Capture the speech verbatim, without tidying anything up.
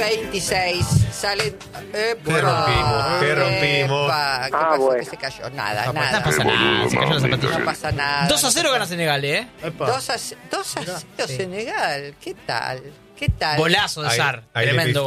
veintiséis. Salen. Epa, ¿Qué rompimos? ¿Qué rompimos? epa, ¿Qué Ah, pasó? bueno. Que se cayó. Nada, No nada. pasa nada, se cayó la zapatilla. No pasa nada. dos a cero gana Senegal, ¿eh? Epa. dos a cero Sí. Senegal. ¿Qué tal? ¿Qué tal? Golazo de Ahí- Sar, ahí le tremendo